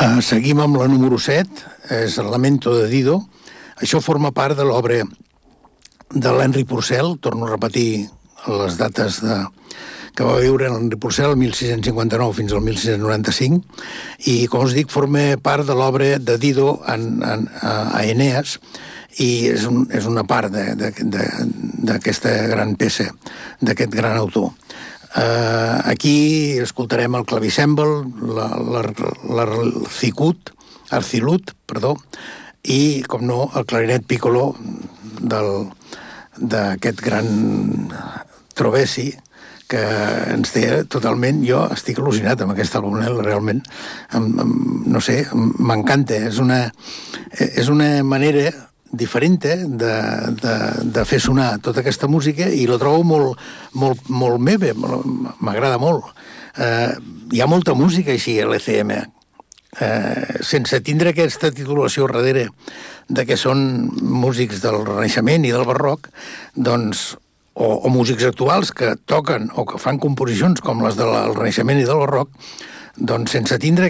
Seguim amb la número 7, és el Lamento de Dido. Això forma part de l'obra de l'Henry Purcell, torno a repetir les dates que va viure l'Henry Purcell, el 1659 fins al 1695, i, com us dic, forma part de l'obra de Dido a Eneas, i és una part d'aquesta gran peça, d'aquest gran autor. Aquí escoltarem el clavicèmbal, l'arcilut, i, com no, el clarinet piccolo d'aquest gran Trovesi, que ens té totalment... Jo estic al·lucinat amb aquest àlbum, realment. No sé, m'encanta. És una manera diferent de fer sonar tota aquesta música, i la trobo molt meva, m'agrada molt. Hi ha molta música així a l'ECM, sense tindre aquesta titulació darrere de que són músics del Renaixement i del Barroc, doncs, o músics actuals que toquen o que fan composicions com les del Renaixement i del Barroc, doncs sense tindre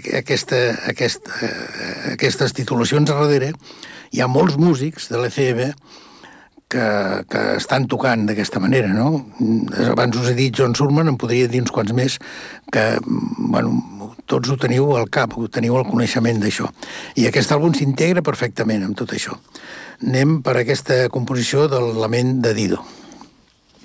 aquestes titulacions darrere, hi ha molts músics de l'ECM que estan tocant d'aquesta manera, no? Abans us he dit John Surman, en podria dir uns quants més, que, bueno, tots ho teniu al cap, ho teniu al coneixement d'això. I aquest àlbum s'integra perfectament amb tot això. Anem per aquesta composició del Lament de Dido.